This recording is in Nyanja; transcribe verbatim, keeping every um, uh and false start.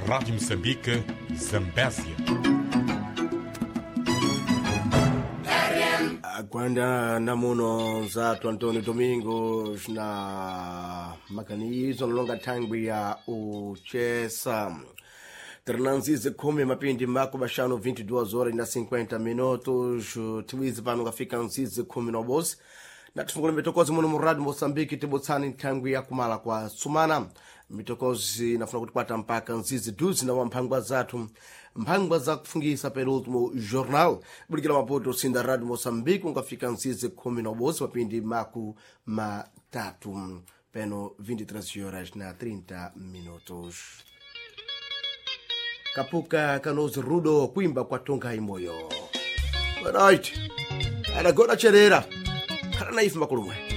Rádio Moçambique, Zambésia. Quando namuno Zato Antônio Domingos na makanizo longa tangi ya uchesa Ternanzize kumi mapindi mako bashano vinte e duas horas na cinquenta minutos tuizi pano ngafika nzize kumi na bosi na tufungule mitokozi muno muradi Mozambique tibotsani tangi ya kumala kwa sumana mitokozi nafuna kutipata mpaka nzize duzi na wampangwa zatu mpangwa za kufungisa pelo ultimo jornal bulikila mapoto sinda radio Mozambique ngafika nzize kumi na bosi mapindi mako matatu peno vinte e três horas na trinta minutos. Kapuka Kanozi Rudo kuimba kwa tonga imoyo. Right. Ana gona cherera. Kana naifu makulumwe.